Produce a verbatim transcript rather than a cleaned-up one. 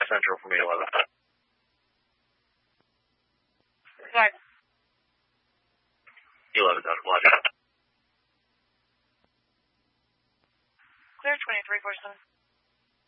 Central from eight eleven. Right. eleven done. Logic. Clear twenty-three forty-seven.